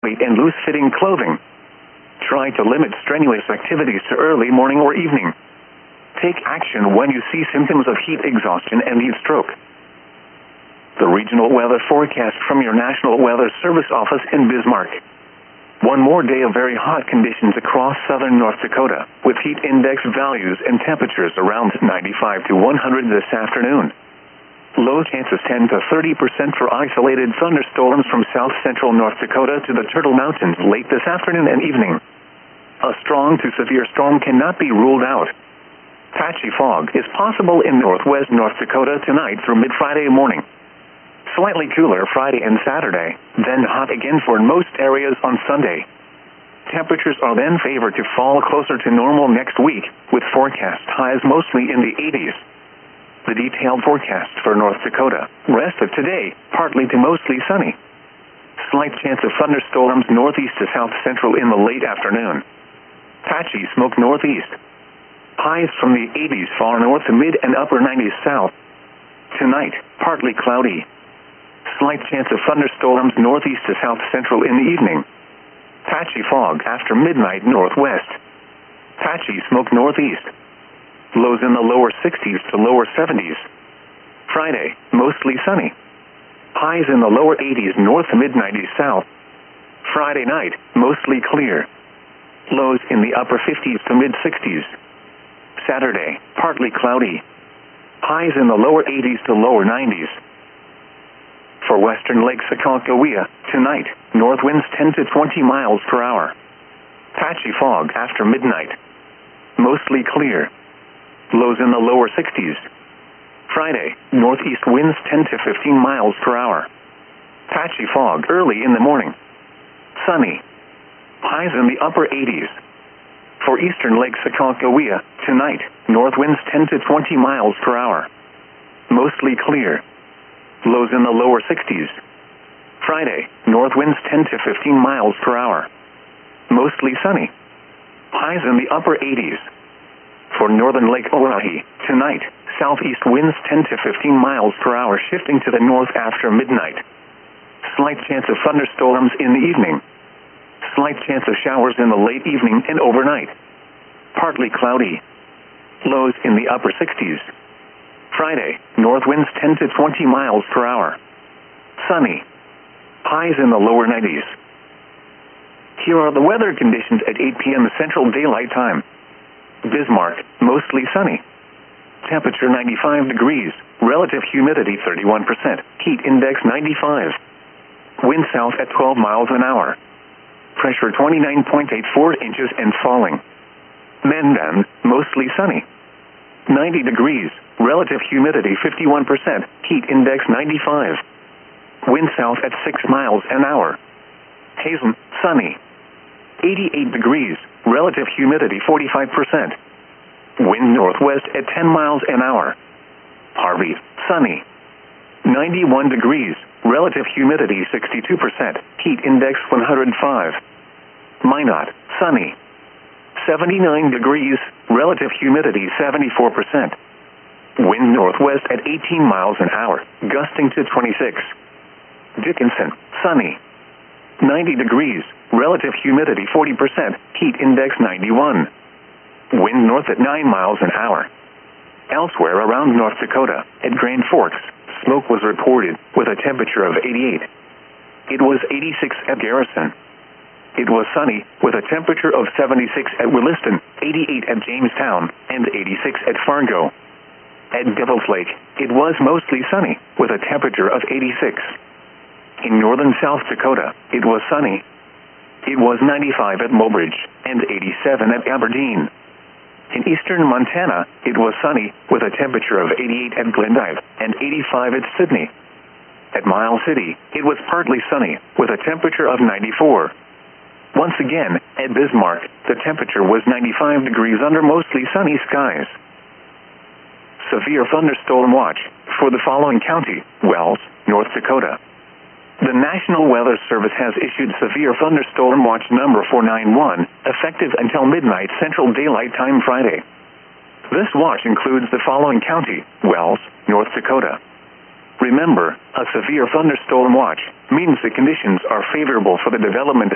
weight and loose-fitting clothing. Try to limit strenuous activities to early morning or evening. Take action when you see symptoms of heat exhaustion and heat stroke. The regional weather forecast from your National Weather Service office in Bismarck. One more day of very hot conditions across southern North Dakota, with heat index values and temperatures around 95 to 100 this afternoon. Low chances 10 to 30% for isolated thunderstorms from south-central North Dakota to the Turtle Mountains late this afternoon and evening. A strong to severe storm cannot be ruled out. Patchy fog is possible in northwest North Dakota tonight through mid-Friday morning. Slightly cooler Friday and Saturday, then hot again for most areas on Sunday. Temperatures are then favored to fall closer to normal next week, with forecast highs mostly in the 80s. The detailed forecast for North Dakota: rest of today, partly to mostly sunny. Slight chance of thunderstorms northeast to south central in the late afternoon. Patchy smoke northeast. Highs from the 80s far north to mid and upper 90s south. Tonight, partly cloudy. Slight chance of thunderstorms northeast to south central in the evening. Patchy fog after midnight northwest. Patchy smoke northeast. Lows in the lower 60s to lower 70s. Friday, mostly sunny. Highs in the lower 80s north to mid 90s south. Friday night, mostly clear. Lows in the upper 50s to mid 60s. Saturday, partly cloudy. Highs in the lower 80s to lower 90s. For western Lake Sakakawea, tonight, north winds 10 to 20 miles per hour. Patchy fog after midnight. Mostly clear. Lows in the lower 60s. Friday, northeast winds 10 to 15 miles per hour. Patchy fog early in the morning. Sunny. Highs in the upper 80s. For eastern Lake Sakakawea, tonight, north winds 10 to 20 miles per hour. Mostly clear. Lows in the lower 60s. Friday, north winds 10 to 15 miles per hour. Mostly sunny. Highs in the upper 80s. For northern Lake Oahe, tonight, southeast winds 10 to 15 miles per hour shifting to the north after midnight. Slight chance of thunderstorms in the evening. Slight chance of showers in the late evening and overnight. Partly cloudy. Lows in the upper 60s. Friday, north winds 10 to 20 miles per hour. Sunny. Highs in the lower 90s. Here are the weather conditions at 8 p.m. Central Daylight Time. Bismarck, mostly sunny. Temperature 95 degrees, relative humidity 31%, heat index 95. Wind south at 12 miles an hour. Pressure 29.84 inches and falling. Mandan, mostly sunny. 90 degrees, relative humidity 51%, heat index 95. Wind south at 6 miles an hour. Hazen, sunny. 88 degrees, relative humidity 45%. Wind northwest at 10 miles an hour. Harvey, sunny. 91 degrees, relative humidity 62%, heat index 105. Minot, sunny. 79 degrees, relative humidity 74%. Wind northwest at 18 miles an hour, gusting to 26. Dickinson, sunny. 90 degrees, relative humidity 40%, heat index 91. Wind north at 9 miles an hour. Elsewhere around North Dakota, at Grand Forks, smoke was reported with a temperature of 88. It was 86 at Garrison. It was sunny with a temperature of 76 at Williston, 88 at Jamestown, and 86 at Fargo. At Devil's Lake, it was mostly sunny with a temperature of 86. In northern South Dakota, it was sunny. It was 95 at Mobridge and 87 at Aberdeen. In eastern Montana, it was sunny with a temperature of 88 at Glendive and 85 at Sydney. At Miles City, it was partly sunny with a temperature of 94. Once again, at Bismarck, the temperature was 95 degrees under mostly sunny skies. Severe thunderstorm watch for the following county: Wells, North Dakota. The National Weather Service has issued severe thunderstorm watch number 491, effective until midnight Central Daylight Time Friday. This watch includes the following county: Wells, North Dakota. Remember, a severe thunderstorm watch means the conditions are favorable for the development